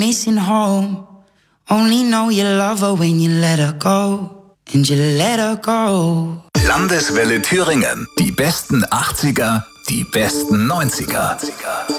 missing home. Only know you love her when you let her go. And you let her go. Landeswelle Thüringen. Die besten 80er, die besten 90er.